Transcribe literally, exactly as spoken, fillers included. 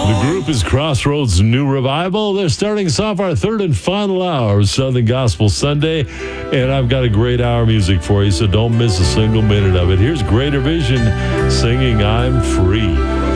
The group is Crossroads New Revival. They're starting us off our third and final hour of Southern Gospel Sunday, and I've got a great hour of music for you, so don't miss a single minute of it. Here's Greater Vision singing I'm Free.